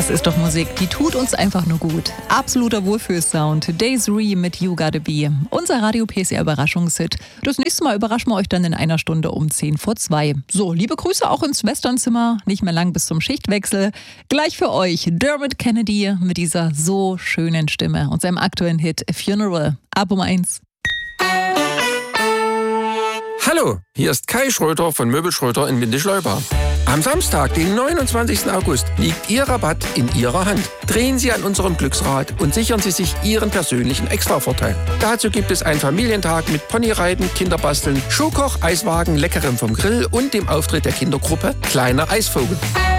Das ist doch Musik, die tut uns einfach nur gut. Absoluter Wohlfühlsound. Desiree mit You Gotta Be. Unser Radio PCR Überraschungshit. Das nächste Mal überraschen wir euch dann in einer Stunde um 1:10 So, liebe Grüße auch ins Westernzimmer. Nicht mehr lang bis zum Schichtwechsel. Gleich für euch Dermot Kennedy mit dieser so schönen Stimme und seinem aktuellen Hit A Funeral. Ab um 1. Hallo, hier ist Kai Schröter von Möbel Schröter in Windischleuba. Am Samstag, den 29. August, liegt Ihr Rabatt in Ihrer Hand. Drehen Sie an unserem Glücksrad und sichern Sie sich Ihren persönlichen Extravorteil. Dazu gibt es einen Familientag mit Ponyreiten, Kinderbasteln, Schuhkoch, Eiswagen, Leckerem vom Grill und dem Auftritt der Kindergruppe Kleiner Eisvogel.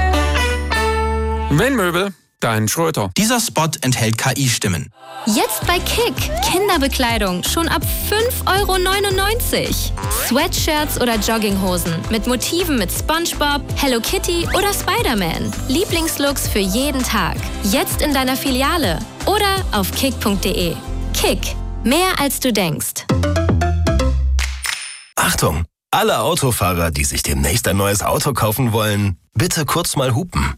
Wenn Möbel, dann Schröter. Dieser Spot enthält KI-Stimmen. Jetzt bei Kick. Kinderbekleidung schon ab 5,99 €. Sweatshirts oder Jogginghosen mit Motiven mit SpongeBob, Hello Kitty oder Spider-Man. Lieblingslooks für jeden Tag. Jetzt in deiner Filiale oder auf kick.de. Kick. Mehr als du denkst. Achtung! Alle Autofahrer, die sich demnächst ein neues Auto kaufen wollen, bitte kurz mal hupen.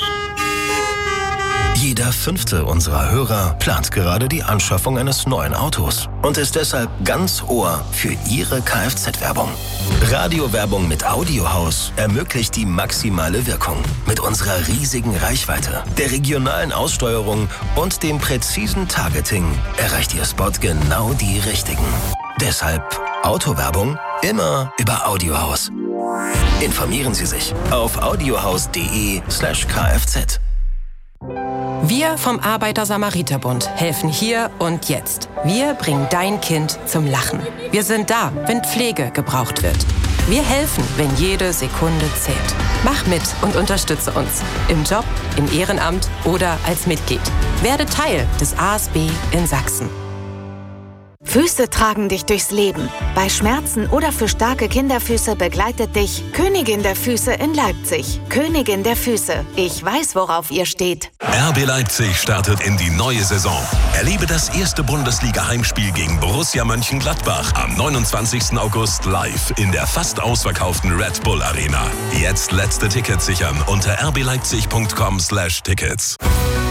Jeder 5. unserer Hörer plant gerade die Anschaffung eines neuen Autos und ist deshalb ganz Ohr für Ihre Kfz-Werbung. Radiowerbung mit Audiohaus ermöglicht die maximale Wirkung. Mit unserer riesigen Reichweite, der regionalen Aussteuerung und dem präzisen Targeting erreicht Ihr Spot genau die Richtigen. Deshalb Autowerbung immer über Audiohaus. Informieren Sie sich auf audiohaus.de/kfz. Wir vom Arbeiter-Samariter-Bund helfen hier und jetzt. Wir bringen dein Kind zum Lachen. Wir sind da, wenn Pflege gebraucht wird. Wir helfen, wenn jede Sekunde zählt. Mach mit und unterstütze uns. Im Job, im Ehrenamt oder als Mitglied. Werde Teil des ASB in Sachsen. Füße tragen dich durchs Leben. Bei Schmerzen oder für starke Kinderfüße begleitet dich Königin der Füße in Leipzig. Königin der Füße. Ich weiß, worauf ihr steht. RB Leipzig startet in die neue Saison. Erlebe das erste Bundesliga-Heimspiel gegen Borussia Mönchengladbach am 29. August live in der fast ausverkauften Red Bull Arena. Jetzt letzte Tickets sichern unter rbleipzig.com/Tickets.